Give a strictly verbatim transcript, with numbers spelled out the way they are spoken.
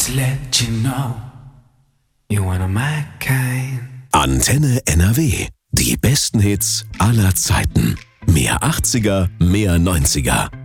to let you know you're one of my kind. Antenne N R W. Die besten Hits aller Zeiten. Mehr achtziger, mehr neunziger.